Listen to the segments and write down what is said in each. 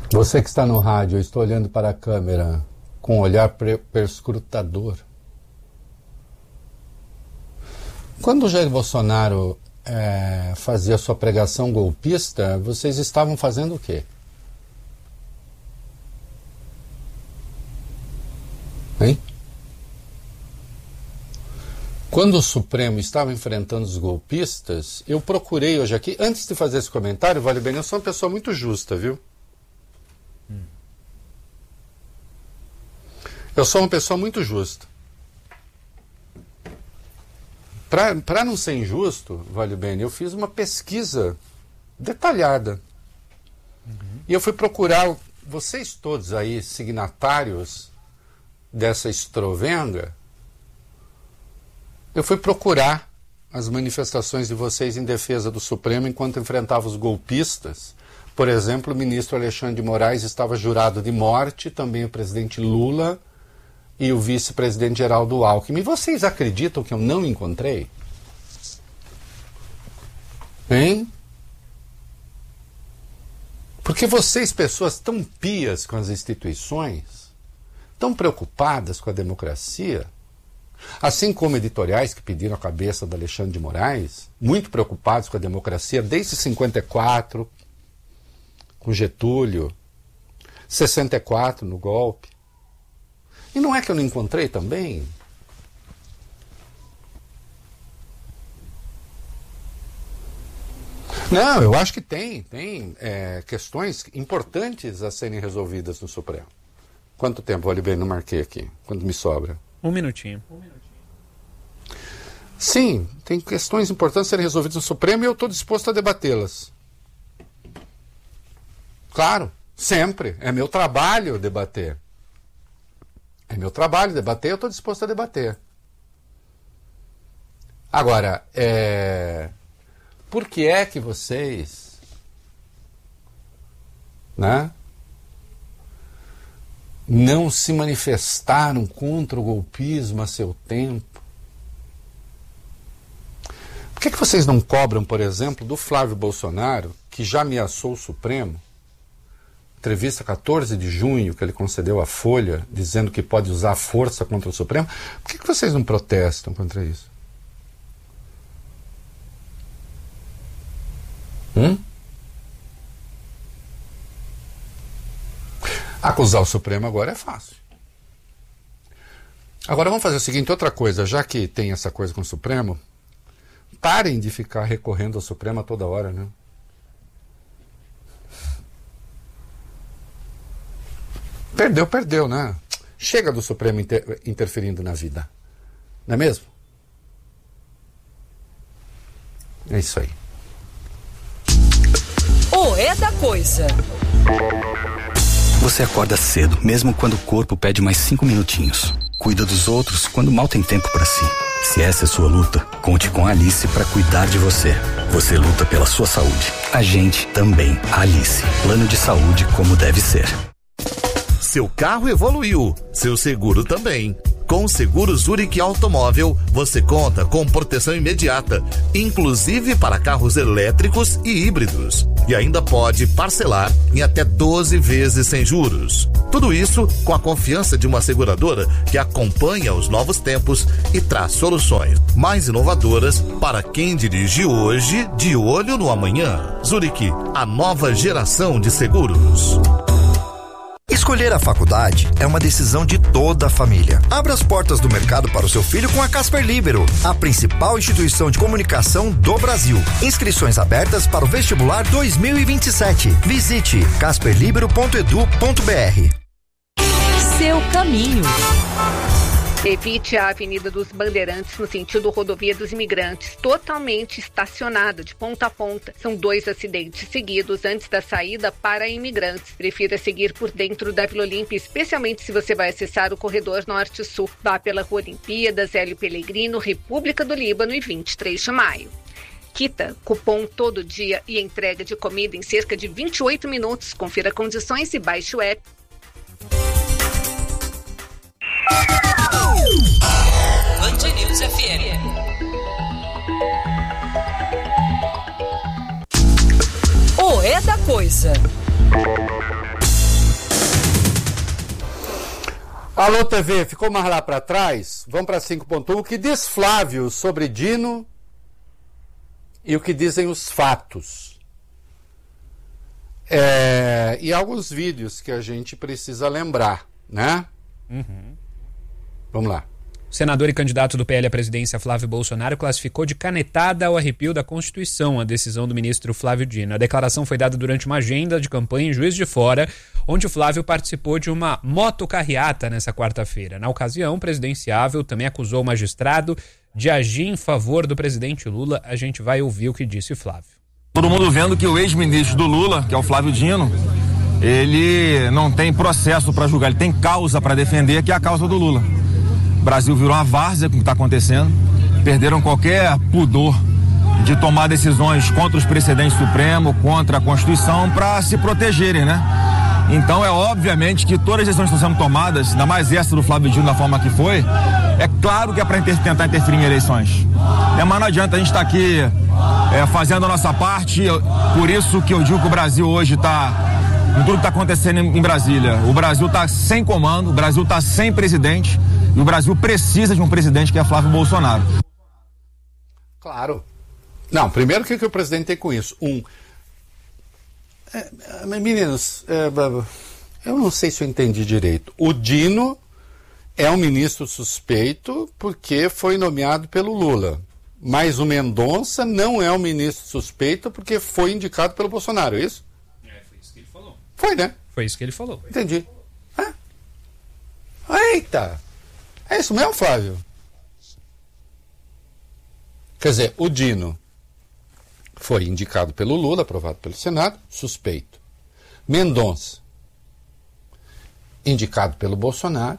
Você que está no rádio, eu estou olhando para a câmera com um olhar perscrutador. Quando o Jair Bolsonaro fazia sua pregação golpista, vocês estavam fazendo o quê? Hein? Quando o Supremo estava enfrentando os golpistas, eu procurei hoje aqui, antes de fazer esse comentário, vale bem, eu sou uma pessoa muito justa, viu? Eu sou uma pessoa muito justa. Para não ser injusto, vale bem, eu fiz uma pesquisa detalhada. E eu fui procurar, vocês todos aí, signatários dessa estrovenga, eu fui procurar as manifestações de vocês em defesa do Supremo enquanto enfrentava os golpistas. Por exemplo, o ministro Alexandre de Moraes estava jurado de morte, também o presidente Lula e o vice-presidente Geraldo Alckmin. E vocês acreditam que eu não encontrei? Hein? Porque vocês, pessoas tão pias com as instituições, tão preocupadas com a democracia, assim como editoriais que pediram a cabeça do Alexandre de Moraes, muito preocupados com a democracia desde 54, com Getúlio, 64 no golpe. E não é que eu não encontrei também? Não, eu acho que tem questões importantes a serem resolvidas no Supremo. Quanto tempo, vale bem, não marquei aqui, quanto me sobra? 1 minutinho. Sim, tem questões importantes a serem resolvidas no Supremo e eu estou disposto a debatê-las. Claro, sempre. É meu trabalho debater. É meu trabalho debater, eu estou disposto a debater. Agora, por que é que vocês, né, não se manifestaram contra o golpismo a seu tempo? Por que vocês não cobram, por exemplo, do Flávio Bolsonaro, que já ameaçou o Supremo? Entrevista 14 de junho, que ele concedeu à Folha, dizendo que pode usar a força contra o Supremo. Por que vocês não protestam contra isso? Acusar o Supremo agora é fácil. Agora vamos fazer o seguinte, outra coisa, já que tem essa coisa com o Supremo, parem de ficar recorrendo ao Supremo a toda hora, né? Perdeu, né? Chega do Supremo interferindo na vida. Não é mesmo? É isso aí. É da coisa. Você acorda cedo, mesmo quando o corpo pede mais 5 minutinhos. Cuida dos outros quando mal tem tempo para si. Se essa é sua luta, conte com a Alice para cuidar de você. Você luta pela sua saúde. A gente também. Alice. Plano de saúde como deve ser. Seu carro evoluiu, seu seguro também. Com o seguro Zurich Automóvel, você conta com proteção imediata, inclusive para carros elétricos e híbridos. E ainda pode parcelar em até 12 vezes sem juros. Tudo isso com a confiança de uma seguradora que acompanha os novos tempos e traz soluções mais inovadoras para quem dirige hoje, de olho no amanhã. Zurich, a nova geração de seguros. Escolher a faculdade é uma decisão de toda a família. Abra as portas do mercado para o seu filho com a Casper Libero, a principal instituição de comunicação do Brasil. Inscrições abertas para o vestibular 2027. Visite casperlibero.edu.br. Seu caminho. Evite a Avenida dos Bandeirantes no sentido Rodovia dos Imigrantes, totalmente estacionada de ponta a ponta. São 2 acidentes seguidos antes da saída para imigrantes. Prefira seguir por dentro da Vila Olímpia, especialmente se você vai acessar o corredor Norte-Sul. Vá pela Rua Olimpíadas, Hélio Pellegrino, República do Líbano e 23 de maio. Quita, cupom todo dia e entrega de comida em cerca de 28 minutos. Confira condições e baixe o app. Band News FM. É da coisa. Alô TV, ficou mais lá para trás? Vamos para 5.1. O que diz Flávio sobre Dino e o que dizem os fatos? E alguns vídeos que a gente precisa lembrar, né? Vamos lá. O senador e candidato do PL à presidência, Flávio Bolsonaro, classificou de canetada ao arrepio da Constituição a decisão do ministro Flávio Dino. A declaração foi dada durante uma agenda de campanha em Juiz de Fora, onde o Flávio participou de uma motocarreata nessa quarta-feira. Na ocasião, o presidenciável também acusou o magistrado de agir em favor do presidente Lula. A gente vai ouvir o que disse Flávio. Todo mundo vendo que o ex-ministro do Lula, que é o Flávio Dino, ele não tem processo para julgar, ele tem causa para defender, que é a causa do Lula. O Brasil virou uma várzea com o que está acontecendo, perderam qualquer pudor de tomar decisões contra os precedentes supremos, contra a Constituição, para se protegerem, né? Então é obviamente que todas as decisões que estão sendo tomadas, ainda mais essa do Flávio Dino da forma que foi, é claro que é para tentar interferir em eleições. Mas não adianta a gente estar aqui fazendo a nossa parte, por isso que eu digo que o Brasil hoje está, com tudo que está acontecendo em Brasília, o Brasil está sem comando, o Brasil está sem presidente, e o Brasil precisa de um presidente que é Flávio Bolsonaro. Claro. Não, primeiro o que o presidente tem com isso? Meninos, eu não sei se eu entendi direito. O Dino é um ministro suspeito porque foi nomeado pelo Lula. Mas o Mendonça não é um ministro suspeito porque foi indicado pelo Bolsonaro, é isso? Foi isso que ele falou. Foi, né? Foi isso que ele falou. Entendi. Eita! É isso mesmo, Flávio? Quer dizer, o Dino foi indicado pelo Lula, aprovado pelo Senado, suspeito. Mendonça, indicado pelo Bolsonaro.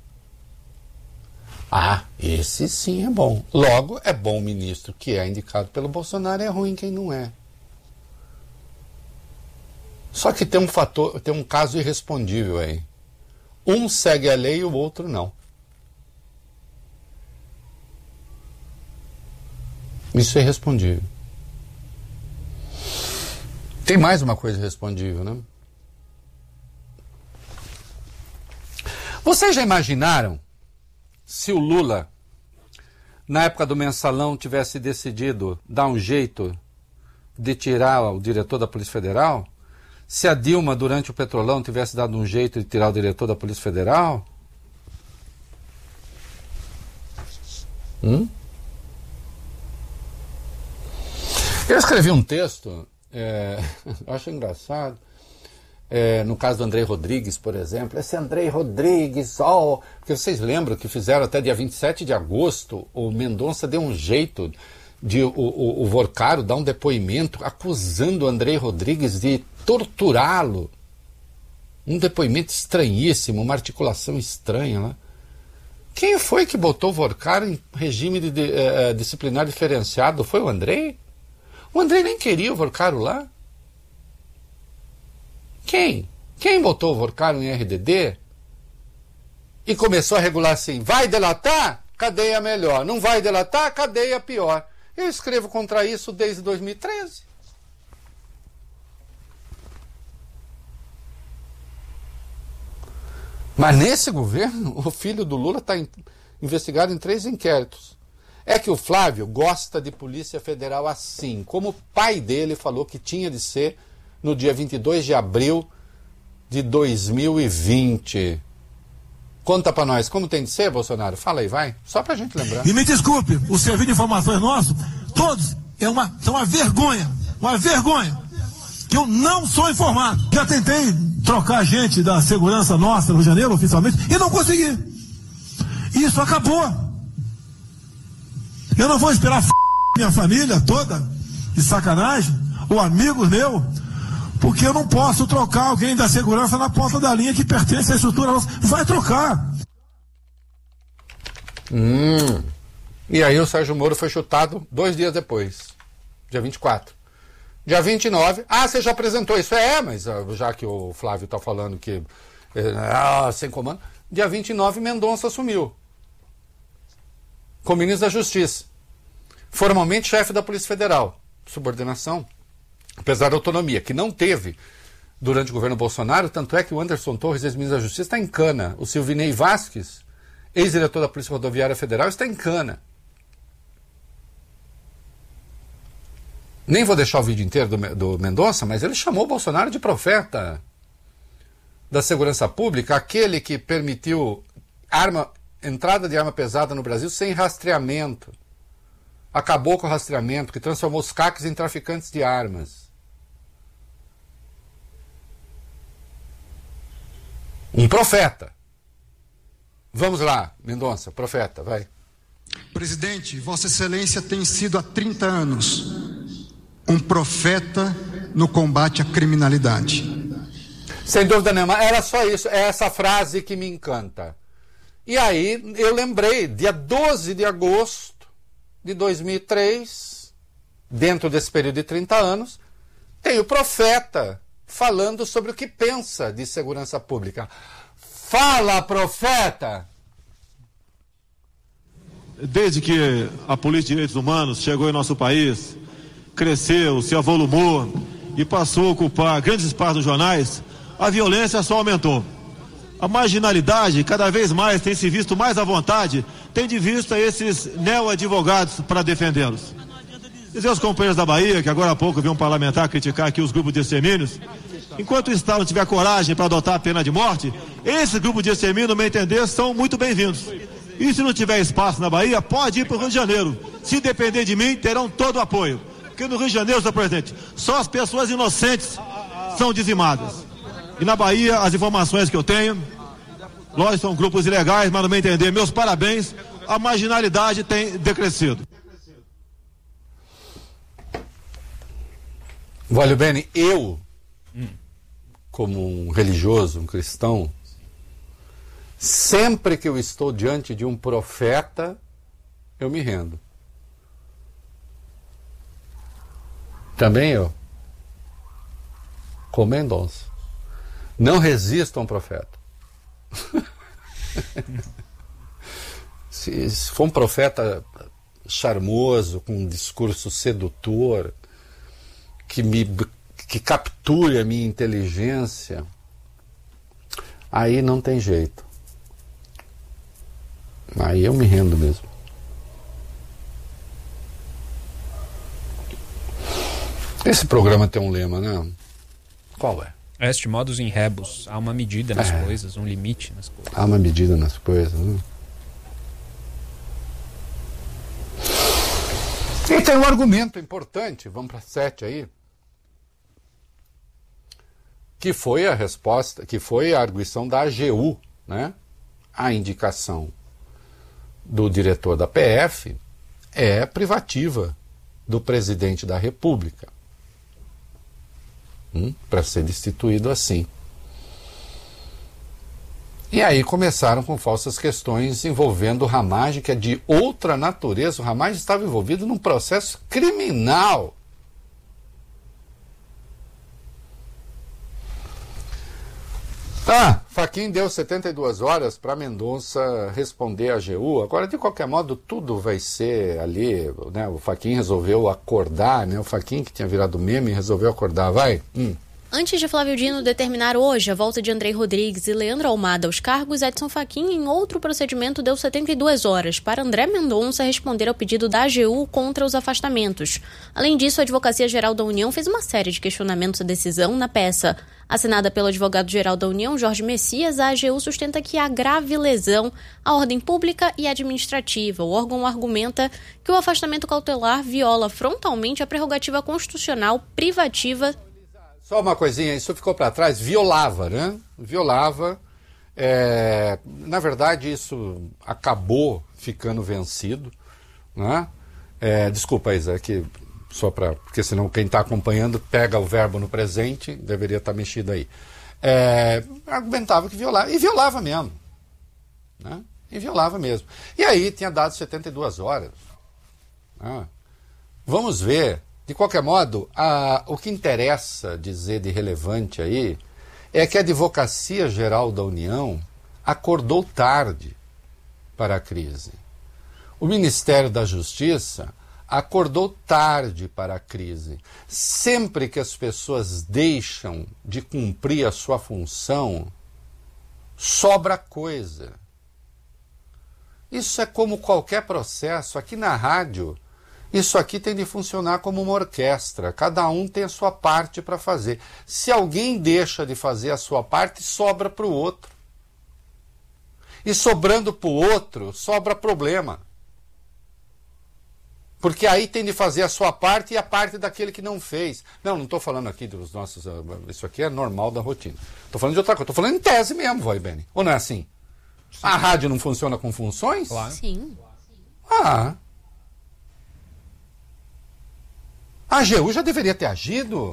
Esse sim é bom. Logo, é bom o ministro que é indicado pelo Bolsonaro, é ruim quem não é. Só que tem um caso irrespondível aí. Um segue a lei e o outro não. Isso é irrespondível. Tem mais uma coisa irrespondível, né? Vocês já imaginaram se o Lula, na época do mensalão, tivesse decidido dar um jeito de tirar o diretor da Polícia Federal? Se a Dilma, durante o Petrolão, tivesse dado um jeito de tirar o diretor da Polícia Federal? Eu escrevi um texto, eu acho engraçado, no caso do Andrei Rodrigues, por exemplo. Esse Andrei Rodrigues, porque vocês lembram que fizeram até dia 27 de agosto, o Mendonça deu um jeito de o Vorcaro dar um depoimento acusando o Andrei Rodrigues de torturá-lo. Um depoimento estranhíssimo, uma articulação estranha lá. Quem foi que botou o Vorcaro em regime de disciplinar diferenciado? Foi o Andrei? O Andrei nem queria o Vorcaro lá. Quem? Quem botou o Vorcaro em RDD? E começou a regular assim: vai delatar? Cadeia melhor. Não vai delatar? Cadeia pior. Eu escrevo contra isso desde 2013. Mas nesse governo, o filho do Lula está investigado em 3 inquéritos. É que o Flávio gosta de Polícia Federal assim, como o pai dele falou que tinha de ser no dia 22 de abril de 2020. Conta pra nós, como tem de ser, Bolsonaro? Fala aí, vai. Só pra gente lembrar. E me desculpe, o serviço de informações nosso, todos, são uma vergonha. Uma vergonha. Que eu não sou informado. Já tentei trocar gente da segurança nossa no Rio de Janeiro, oficialmente, e não consegui. Isso acabou. Eu não vou esperar minha família toda, de sacanagem, ou amigos meus, porque eu não posso trocar alguém da segurança na ponta da linha que pertence à estrutura nossa. Vai trocar. E aí o Sérgio Moro foi chutado 2 dias depois, dia 24. Dia 29, você já apresentou isso? Mas já que o Flávio está falando que sem comando, dia 29 Mendonça assumiu como ministro da Justiça, formalmente chefe da Polícia Federal, subordinação, apesar da autonomia, que não teve durante o governo Bolsonaro, tanto é que o Anderson Torres, ex-ministro da Justiça, está em cana. O Silvinei Vasquez, ex-diretor da Polícia Rodoviária Federal, está em cana. Nem vou deixar o vídeo inteiro do Mendonça, mas ele chamou o Bolsonaro de profeta da segurança pública, aquele que permitiu entrada de arma pesada no Brasil sem rastreamento. Acabou com o rastreamento, que transformou os CACs em traficantes de armas. Um profeta. Vamos lá, Mendonça, profeta, vai. Presidente, Vossa Excelência tem sido há 30 anos um profeta no combate à criminalidade. Sem dúvida nenhuma, era só isso, é essa frase que me encanta. E aí eu lembrei, dia 12 de agosto de 2003, dentro desse período de 30 anos, tem o profeta falando sobre o que pensa de segurança pública. Fala, profeta! Desde que a política de direitos humanos chegou em nosso país, cresceu, se avolumou e passou a ocupar grandes espaços nos jornais, a violência só aumentou. A marginalidade cada vez mais tem se visto mais à vontade, tem de vista esses neo-advogados para defendê-los. Dizer aos companheiros da Bahia, que agora há pouco vi um parlamentar criticar aqui os grupos de extermínios, enquanto o Estado não tiver coragem para adotar a pena de morte, esses grupos de extermínio, no meu entender, são muito bem-vindos. E se não tiver espaço na Bahia, pode ir para o Rio de Janeiro. Se depender de mim, terão todo o apoio. Porque no Rio de Janeiro, senhor presidente, só as pessoas inocentes são dizimadas. E na Bahia, as informações que eu tenho, lógico, são grupos ilegais, mas no meu entender, meus parabéns, a marginalidade tem decrescido. Voglio bene, eu, como um religioso, um cristão, sempre que eu estou diante de um profeta, eu me rendo. Também eu, como Mendonça, não resisto a um profeta. Se for um profeta charmoso, com um discurso sedutor, que capture a minha inteligência, aí não tem jeito. Aí eu me rendo mesmo. Esse programa tem um lema, né? Qual é? Est modus in rebus. Há uma medida nas coisas, um limite nas coisas. Há uma medida nas coisas, né? E tem um argumento importante, vamos para 7 aí, que foi a resposta, que foi a arguição da AGU, né? A indicação do diretor da PF é privativa do presidente da República, para ser destituído assim. E aí começaram com falsas questões envolvendo o Ramagem, que é de outra natureza. O Ramagem estava envolvido num processo criminal. Fachin deu 72 horas para Mendonça responder à AGU. Agora, de qualquer modo, tudo vai ser ali, né? O Fachin resolveu acordar, né? O Fachin, que tinha virado meme, resolveu acordar. Vai. Antes de Flávio Dino determinar hoje a volta de Andrei Rodrigues e Leandro Almada aos cargos, Edson Fachin, em outro procedimento, deu 72 horas para André Mendonça responder ao pedido da AGU contra os afastamentos. Além disso, a Advocacia Geral da União fez uma série de questionamentos à decisão na peça. Assinada pelo advogado-geral da União, Jorge Messias, a AGU sustenta que há grave lesão à ordem pública e administrativa. O órgão argumenta que o afastamento cautelar viola frontalmente a prerrogativa constitucional privativa. Só uma coisinha, isso ficou para trás, violava, né? Violava. Na verdade, isso acabou ficando vencido, né? Desculpa, Isa, que só para, porque senão quem está acompanhando pega o verbo no presente, deveria estar mexido aí. Argumentava que violava, e violava mesmo, né? E violava mesmo. E aí tinha dado 72 horas. Né? Vamos ver. De qualquer modo, o que interessa dizer de relevante aí é que a Advocacia Geral da União acordou tarde para a crise. O Ministério da Justiça acordou tarde para a crise. Sempre que as pessoas deixam de cumprir a sua função, sobra coisa. Isso é como qualquer processo. Aqui na rádio, isso aqui tem de funcionar como uma orquestra. Cada um tem a sua parte para fazer. Se alguém deixa de fazer a sua parte, sobra para o outro. E sobrando para o outro, sobra problema. Porque aí tem de fazer a sua parte e a parte daquele que não fez. Não estou falando aqui dos nossos... Isso aqui é normal da rotina. Estou falando de outra coisa. Estou falando em tese mesmo, Vai Bene. Ou não é assim? Sim. A rádio não funciona com funções? Claro. Sim. A AGU já deveria ter agido.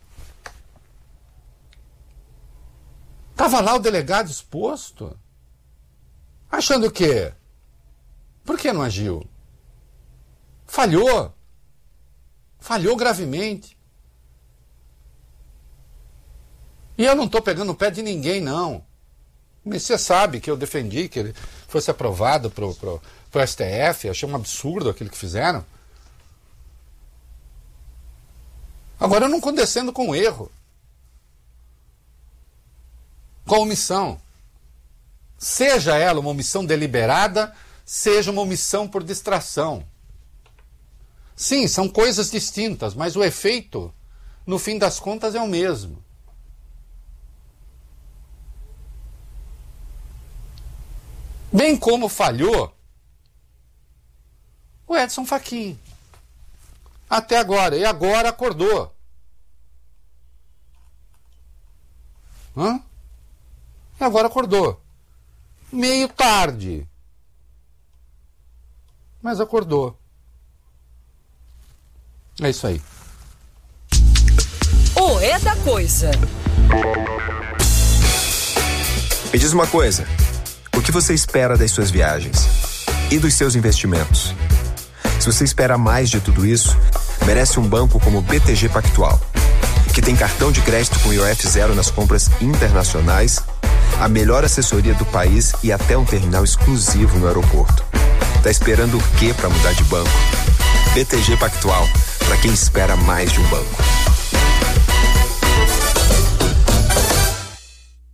Estava lá o delegado exposto. Achando o quê? Por que não agiu? Falhou. Falhou gravemente. E eu não estou pegando o pé de ninguém, não. Você sabe que eu defendi que ele fosse aprovado pro STF. Achei um absurdo aquilo que fizeram. Agora eu não condescendo com o erro. Com a omissão. Seja ela uma omissão deliberada, seja uma omissão por distração. Sim, são coisas distintas, mas o efeito, no fim das contas, é o mesmo. Bem como falhou o Edson Fachin. Até agora. E agora acordou. E agora acordou. Meio tarde. Mas acordou. É isso aí. O É da Coisa. Me diz uma coisa. O que você espera das suas viagens? E dos seus investimentos? Se você espera mais de tudo isso, merece um banco como o BTG Pactual, que tem cartão de crédito com IOF zero nas compras internacionais, a melhor assessoria do país e até um terminal exclusivo no aeroporto. Tá esperando o quê para mudar de banco? BTG Pactual, para quem espera mais de um banco.